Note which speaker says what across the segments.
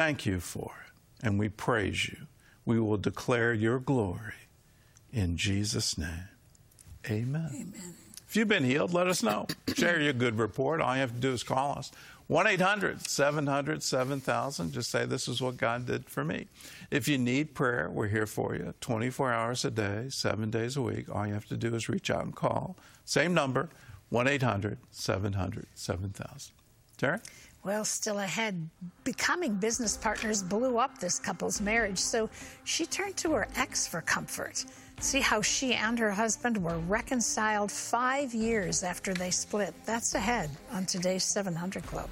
Speaker 1: Thank you for it, and we praise you. We will declare your glory in Jesus' name. Amen.
Speaker 2: Amen.
Speaker 1: If you've been healed, let us know. Share your good report. All you have to do is call us. 1-800-700-7000. Just say, this is what God did for me. If you need prayer, we're here for you 24 hours a day, 7 days a week. All you have to do is reach out and call. Same number, 1-800-700-7000. Terry?
Speaker 2: Well, still ahead, becoming business partners blew up this couple's marriage, so she turned to her ex for comfort. See how she and her husband were reconciled 5 years after they split. That's ahead on today's 700 Club.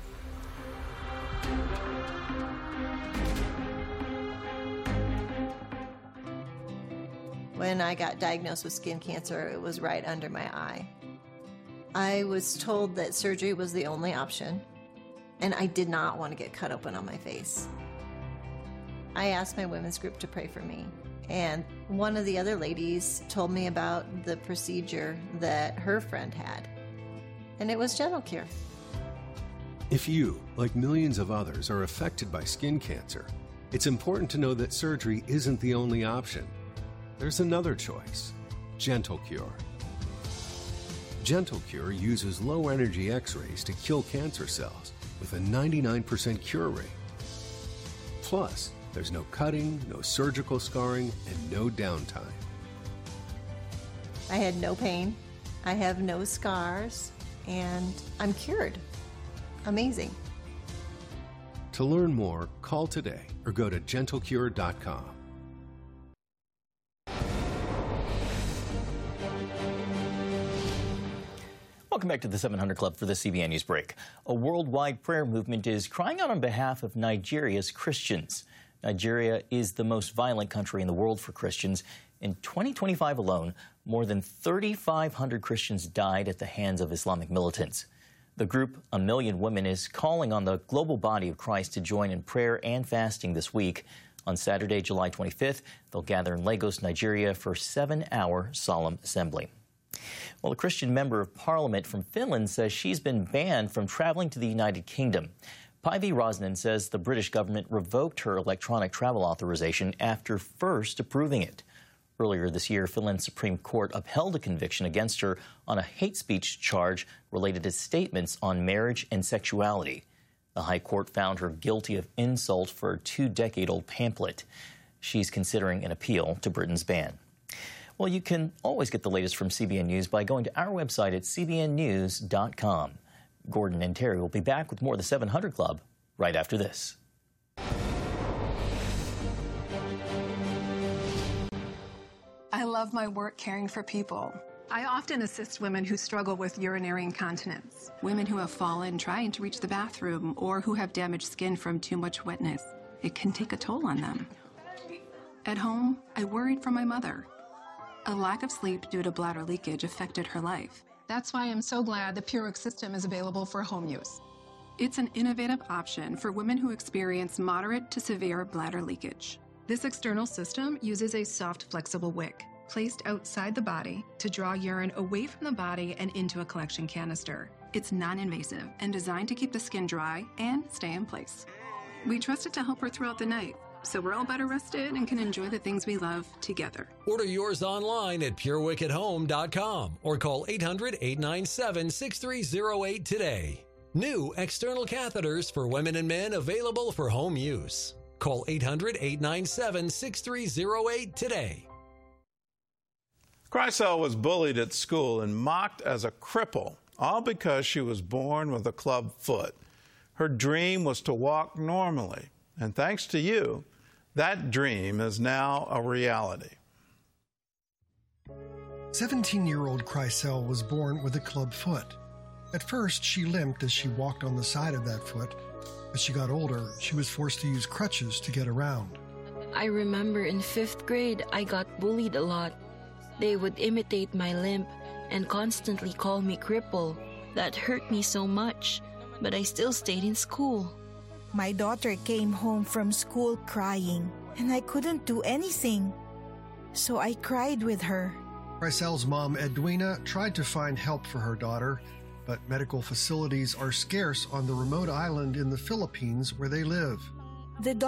Speaker 3: When I got diagnosed with skin cancer, it was right under my eye. I was told that surgery was the only option, and I did not want to get cut open on my face. I asked my women's group to pray for me, and one of the other ladies told me about the procedure that her friend had, and it was Gentle Cure.
Speaker 4: If you, like millions of others, are affected by skin cancer, it's important to know that surgery isn't the only option. There's another choice, Gentle Cure. Gentle Cure uses low-energy X-rays to kill cancer cells with a 99% cure rate. Plus, there's no cutting, no surgical scarring, and no downtime.
Speaker 3: I had no pain, I have no scars, and I'm cured. Amazing.
Speaker 4: To learn more, call today or go to gentlecure.com.
Speaker 5: Welcome back to the 700 Club for the CBN News Break. A worldwide prayer movement is crying out on behalf of Nigeria's Christians. Nigeria is the most violent country in the world for Christians. In 2025 alone, more than 3,500 Christians died at the hands of Islamic militants. The group, A Million Women, is calling on the global body of Christ to join in prayer and fasting this week. On Saturday, July 25th, they'll gather in Lagos, Nigeria for a 7-hour solemn assembly. Well, a Christian member of parliament from Finland says she's been banned from traveling to the United Kingdom. Päivi Räsänen says the British government revoked her electronic travel authorization after first approving it. Earlier this year, Finland's Supreme Court upheld a conviction against her on a hate speech charge related to statements on marriage and sexuality. The High Court found her guilty of insult for a 2-decade-old pamphlet. She's considering an appeal to Britain's ban. Well, you can always get the latest from CBN News by going to our website at cbnnews.com. Gordon and Terry will be back with more of the 700 Club right after this.
Speaker 6: I love my work caring for people. I often assist women who struggle with urinary incontinence, women who have fallen trying to reach the bathroom, or who have damaged skin from too much wetness. It can take a toll on them. At home, I worried for my mother. A lack of sleep due to bladder leakage affected her life. That's why I'm so glad the PureWick system is available for home use. It's an innovative option for women who experience moderate to severe bladder leakage. This external system uses a soft, flexible wick placed outside the body to draw urine away from the body and into a collection canister. It's non-invasive and designed to keep the skin dry and stay in place. We trust it to help her throughout the night, so we're all better rested and can enjoy the things we love together.
Speaker 7: Order yours online at PureWickAtHome.com or call 800-897-6308 today. New external catheters for women and men available for home use. Call 800-897-6308 today.
Speaker 1: Kreisel was bullied at school and mocked as a cripple, all because she was born with a club foot. Her dream was to walk normally, and thanks to you, that dream is now a reality.
Speaker 8: 17-year-old Kreisel was born with a club foot. At first, she limped as she walked on the side of that foot. As she got older, she was forced to use crutches to get around.
Speaker 9: I remember in 5th grade, I got bullied a lot. They would imitate my limp and constantly call me cripple. That hurt me so much, but I still stayed in school.
Speaker 10: My daughter came home from school crying, and I couldn't do anything. So I cried with her.
Speaker 8: Kreisel's mom, Edwina, tried to find help for her daughter, but medical facilities are scarce on the remote island in the Philippines where they live.
Speaker 10: The